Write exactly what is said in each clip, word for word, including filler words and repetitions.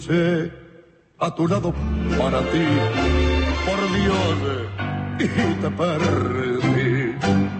Sí, a tu lado para ti, por Dios, y te perdí.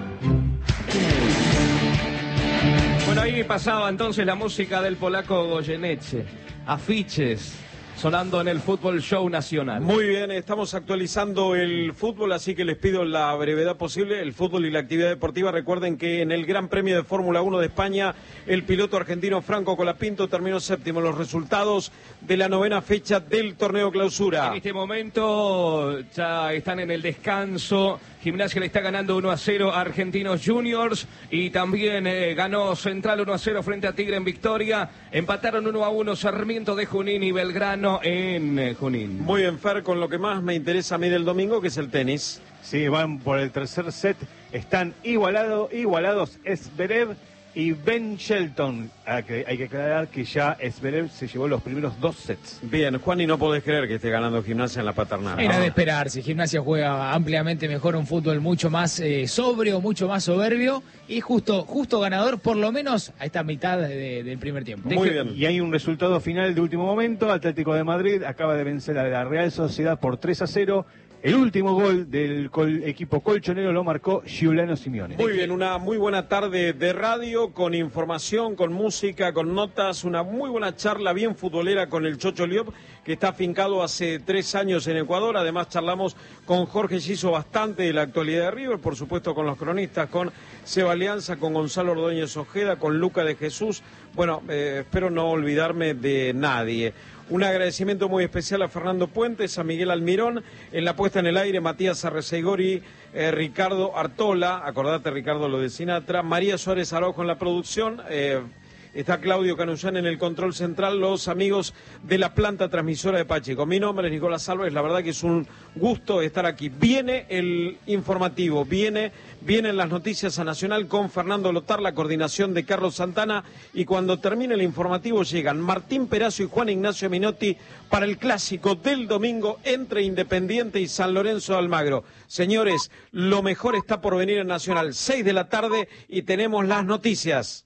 Bueno, ahí pasaba entonces la música del polaco Goyeneche. Afiches sonando en el Fútbol Show Nacional. Muy bien, estamos actualizando el fútbol, así que les pido la brevedad posible. El fútbol y la actividad deportiva. Recuerden que en el Gran Premio de Fórmula uno de España, el piloto argentino Franco Colapinto terminó séptimo. Los resultados de la novena fecha del torneo Clausura. En este momento ya están en el descanso. Gimnasia le está ganando uno a cero a Argentinos Juniors y también eh, ganó Central uno a cero frente a Tigre en Victoria. Empataron uno a uno Sarmiento de Junín y Belgrano en eh, Junín. Muy bien, Fer, con lo que más me interesa a mí del domingo, que es el tenis. Sí, van por el tercer set, están igualado, igualados Zverev y Ben Shelton. Hay que, hay que aclarar que ya Zverev se llevó los primeros dos sets. Bien, Juan, y no podés creer que esté ganando Gimnasia en la Paternal. Era ¿no? de esperarse. Gimnasia juega ampliamente mejor, un fútbol mucho más eh, sobrio, mucho más soberbio y justo justo ganador, por lo menos a esta mitad de, del primer tiempo. Muy bien. Y hay un resultado final de último momento. Atlético de Madrid acaba de vencer a la Real Sociedad por tres a cero. El último gol del col equipo colchonero lo marcó Giuliano Simeone. Muy bien, una muy buena tarde de radio, con información, con música, con notas, una muy buena charla bien futbolera con el Chocho Liop, que está afincado hace tres años en Ecuador. Además charlamos con Jorge Giso bastante de la actualidad de River, por supuesto con los cronistas, con Seba Alianza, con Gonzalo Ordóñez Ojeda, con Luca de Jesús. Bueno, eh, espero no olvidarme de nadie. Un agradecimiento muy especial a Fernando Puentes, a Miguel Almirón, en la puesta en el aire, Matías Arreceigori, eh, Ricardo Artola, acordate Ricardo lo de Sinatra, María Suárez Araujo en la producción, eh, está Claudio Canuyán en el control central, los amigos de la planta transmisora de Pacheco. Mi nombre es Nicolás Álvarez, la verdad que es un gusto estar aquí. Viene el informativo, viene, vienen las noticias a Nacional con Fernando Lotar, la coordinación de Carlos Santana, y cuando termine el informativo llegan Martín Perazo y Juan Ignacio Minotti para el clásico del domingo entre Independiente y San Lorenzo de Almagro. Señores, lo mejor está por venir en Nacional, seis de la tarde y tenemos las noticias.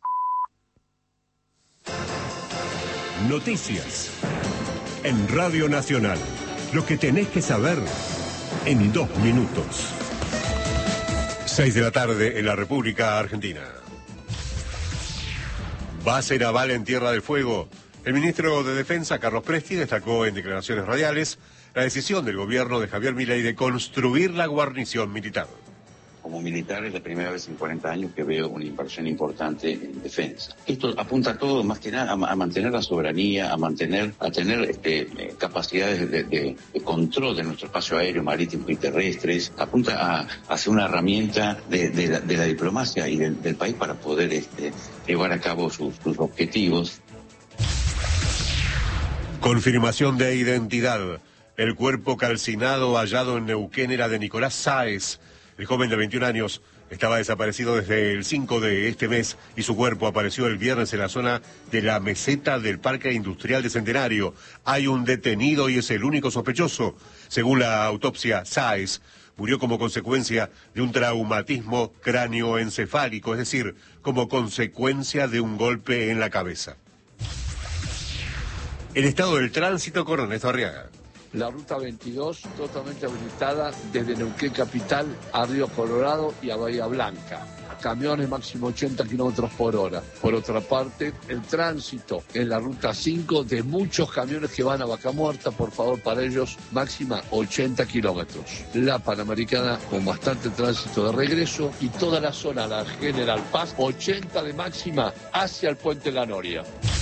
Noticias en Radio Nacional. Lo que tenés que saber en dos minutos. Seis de la tarde en la República Argentina. Base naval en Tierra del Fuego. El ministro de Defensa, Carlos Presti, destacó en declaraciones radiales la decisión del gobierno de Javier Milei de construir la guarnición militar. Como militar es la primera vez en cuarenta años que veo una inversión importante en defensa. Esto apunta todo más que nada a, a mantener la soberanía, a mantener, a tener este, capacidades de, de, de control de nuestro espacio aéreo, marítimo y terrestres. Apunta a, a ser una herramienta de, de, la, de la diplomacia y del, del país para poder este, llevar a cabo sus, sus objetivos. Confirmación de identidad. El cuerpo calcinado hallado en Neuquén era de Nicolás Sáez. El joven de veintiún años estaba desaparecido desde el cinco de este mes y su cuerpo apareció el viernes en la zona de la meseta del Parque Industrial de Centenario. Hay un detenido y es el único sospechoso. Según la autopsia, Sáez murió como consecuencia de un traumatismo cráneoencefálico, es decir, como consecuencia de un golpe en la cabeza. El estado del tránsito con Ernesto Arriaga. La ruta veintidós totalmente habilitada desde Neuquén Capital a Río Colorado y a Bahía Blanca. Camiones máximo ochenta kilómetros por hora. Por otra parte, el tránsito en la ruta cinco de muchos camiones que van a Vaca Muerta, por favor, para ellos máxima ochenta kilómetros. La Panamericana con bastante tránsito de regreso y toda la zona, la General Paz, ochenta de máxima hacia el Puente La Noria.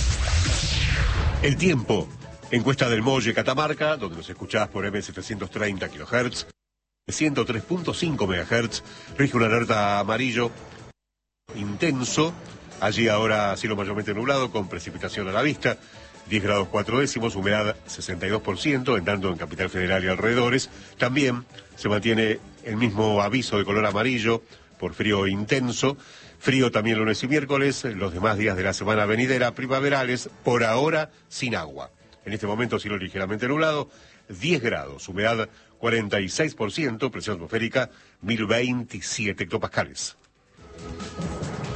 El tiempo. Encuesta del Molle Catamarca, donde nos escuchás por M setecientos treinta kilohertz, ciento tres punto cinco megahertz, rige una alerta amarillo intenso. Allí ahora cielo mayormente nublado, con precipitación a la vista, diez grados cuatro décimos, humedad sesenta y dos por ciento, en tanto en Capital Federal y alrededores. También se mantiene el mismo aviso de color amarillo por frío intenso. Frío también lunes y miércoles, los demás días de la semana venidera, primaverales, por ahora sin agua. En este momento cielo ligeramente nublado, diez grados, humedad cuarenta y seis por ciento, presión atmosférica mil veintisiete hectopascales.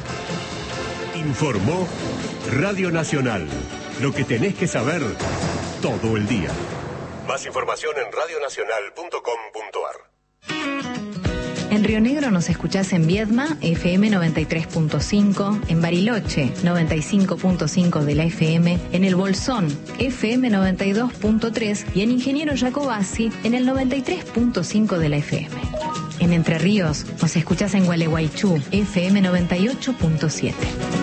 Informó Radio Nacional. Lo que tenés que saber todo el día. Más información en radionacional punto com punto ar. En Río Negro nos escuchás en Viedma, F M noventa y tres punto cinco, en Bariloche, noventa y cinco punto cinco de la F M, en El Bolsón, F M noventa y dos punto tres y en Ingeniero Jacobasi, en el noventa y tres punto cinco de la F M. En Entre Ríos nos escuchás en Gualeguaychú, F M noventa y ocho punto siete.